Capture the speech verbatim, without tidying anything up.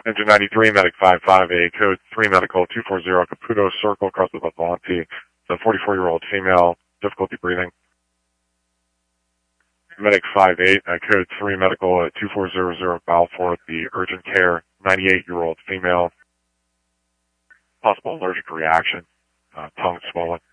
Engine ninety-three, Medic five five, a code three medical two four zero, Caputo Circle, across the Volante. It's a forty-four-year-old female, difficulty breathing. Medic five eight, uh, code three medical at two four zero zero, Balfour, the urgent care, ninety-eight-year-old female, possible allergic reaction, uh, tongue swollen.